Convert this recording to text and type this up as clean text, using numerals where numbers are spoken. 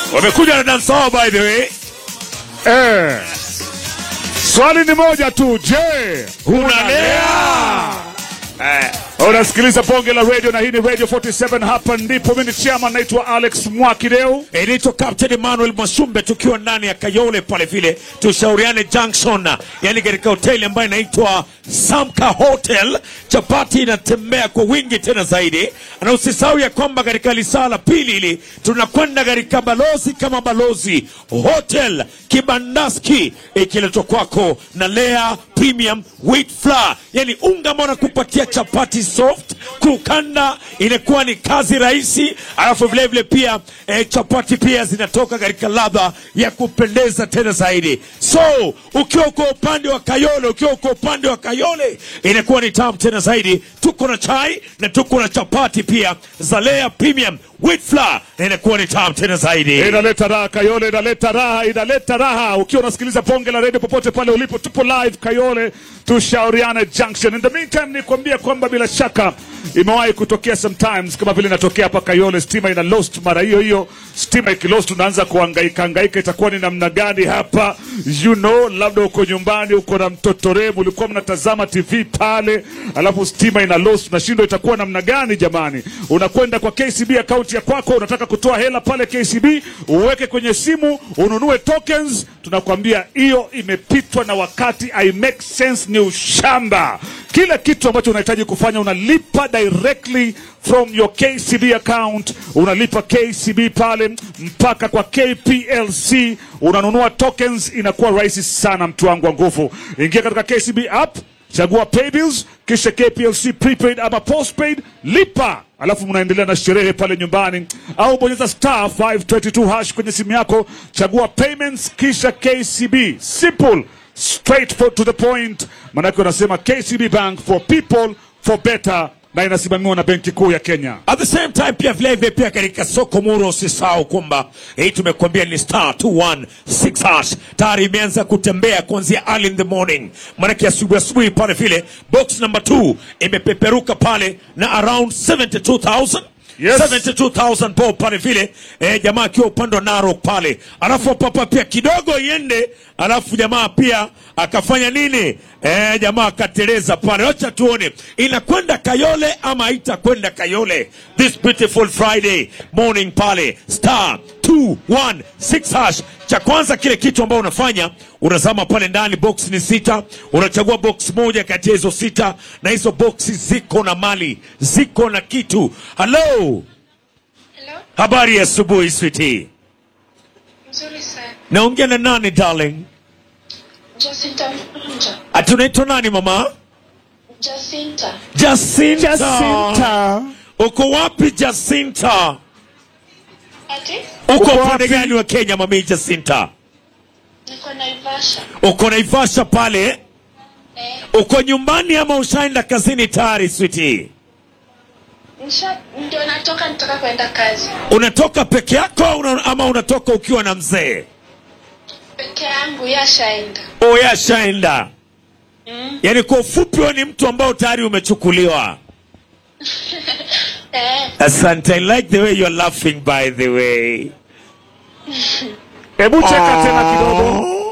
Wamekuja na dancehall by the way. Swali ni moja tu, je, unalea? Unasikiliza Bonge la Radio na hii ni Radio 47, hapa ndipo. Mimi ni chairman, naitwa Alex Mwakideu. Naitwa Captain Emmanuel Mwashumbe, tukiwa ndani ya Kayole pale vile Tushauriane Junction, yani katika hoteli ambayo inaitwa Samka Hotel. Chapati inatembea kwa wingi tena zaidi. Na usisahau ya kwamba katika lisaa la pili hili tunakwenda katika Balozi kama Balozi Hotel Kibandaski, ikiletwa kwako na Lea Premium Wheat Flour, yani unga ambao unakupatia chapati soft, kukanda inakuwa ni kazi rahisi. Alafu vile vile pia chapati pia zinatoka katika ladha ya kupendeza tena zaidi. So ukiwa uko upande wa Kayole, inakuwa ni tamu tena zaidi. Tuko na chai na tuko na chapati pia za Lea Premium Wheat Flour, na inakuwa ni tamu tena zaidi. Inaleta raha Kayole, inaleta raha. Ukiwa unasikiliza Bonge la Radio popote pale ulipo, tupo live Kayole Tushauriane Junction. In the meantime, nikwambia kwamba bila shaka imewahi kutokea sometimes kama vile inatokea hapa Kayole, stima ina lost mara hiyo. Stima ikilost unaanza kuhangaika, itakuwa ni namna gani hapa? You know, labda uko nyumbani, uko na mtoto Remu, ulikuwa mnatazama TV pale, alafu stima ina lost, unashindwa itakuwa namna gani jamani? Unakwenda kwa KCB account ya kwako, unataka kutoa hela pale KCB, uweke kwenye simu, ununue tokens. Tunakwambia hiyo imepitwa na wakati, I make sense, ni ushamba. Kila kitu ambacho unahitaji kufanya unalipa directly from your KCB account. Unalipa KCB pale mpaka kwa KPLC, unanunua tokens, inakuwa rahisi sana mtu wangu wa nguvu. Ingia katika KCB app, chagua pay bills, kisha KPLC prepaid ama postpaid, lipa. Alafu mnaendelea na sherehe pale nyumbani, au bonyeza star 522 hash kwenye simu yako, chagua payments, kisha KCB. Simple, straight to the point. Manake wanasema KCB Bank, for people, for better, na inasimamiwa na Benki Kuu ya Kenya. At the same time pia vile pia katika soko Muro usisahau kwamba tumekuambia ni star 216 hash. Tayari imeanza kutembea kuanzia early in the morning. Manake asubuhi pale vile box number 2 imepeperuka pale na around 72,000. Yes. 72,000 po pale vile jamaa akiwa upande wa Narok pale. Alafu papa pia kidogo iende, alafu jamaa pia akafanya nini? Jamaa akateleza pale. Acha tuone inakwenda Kayole ama haitakwenda Kayole this beautiful Friday morning pale star 216 hash. Cha kwanza kile kitu ambao unafanya, unazama pale ndani, box ni 6, unachagua box moja kati ya hizo 6, na hizo boxi ziko na mali, ziko na kitu. Hello. Habari ya asubuhi sweetie. Nzuri sana. Naongea na nani darling? Jacinta. Atunaitwa nani mama? Jacinta. Uko wapi Jacinta? Ati? Uko upande gani wa Kenya mami Jacinta? Niko Naivasha. Uko Naivasha pale? Uko nyumbani ama ushaenda kazini tayari sweetie? Ndio natoka kwenda kazi. Unatoka peke yako ama unatoka ukiwa na mzee? Peke yangu, yashaenda. Yashaenda. Yaani kwa ufupi wewe ni mtu ambao tayari umechukuliwa. Asante, I like the way you're laughing by the way. Hebu cheka tena kidogo.